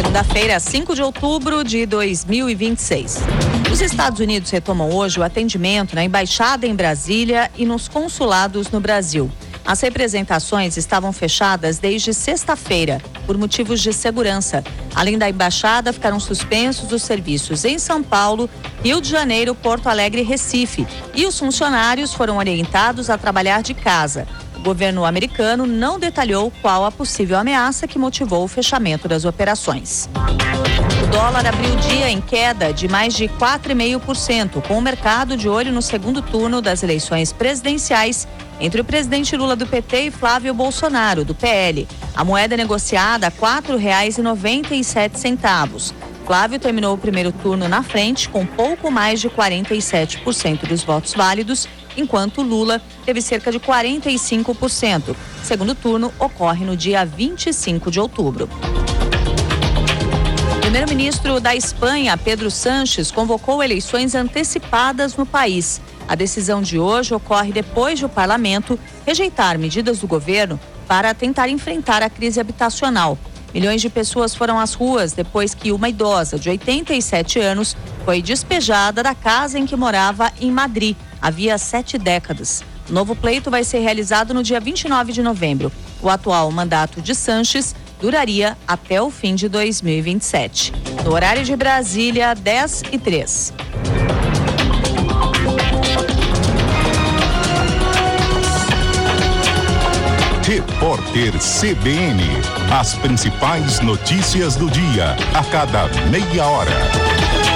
Segunda-feira, 5 de outubro de 2026. Os Estados Unidos retomam hoje o atendimento na embaixada em Brasília e nos consulados no Brasil. As representações estavam fechadas desde sexta-feira, por motivos de segurança. Além da embaixada, ficaram suspensos os serviços em São Paulo, Rio de Janeiro, Porto Alegre e Recife. E os funcionários foram orientados a trabalhar de casa. O governo americano não detalhou qual a possível ameaça que motivou o fechamento das operações. O dólar abriu o dia em queda de mais de 4,5%, com o mercado de olho no segundo turno das eleições presidenciais entre o presidente Lula do PT e Flávio Bolsonaro, do PL. A moeda negociada a R$ 4,97. Flávio terminou o primeiro turno na frente, com pouco mais de 47% dos votos válidos, enquanto Lula teve cerca de 45%. O segundo turno ocorre no dia 25 de outubro. O primeiro-ministro da Espanha, Pedro Sánchez, convocou eleições antecipadas no país. A decisão de hoje ocorre depois de o parlamento rejeitar medidas do governo para tentar enfrentar a crise habitacional. Milhões de pessoas foram às ruas depois que uma idosa de 87 anos foi despejada da casa em que morava em Madrid havia 7 décadas. O novo pleito vai ser realizado no dia 29 de novembro. O atual mandato de Sánchez duraria até o fim de 2027. No horário de Brasília, 10h03. Repórter CBN. As principais notícias do dia, a cada meia hora.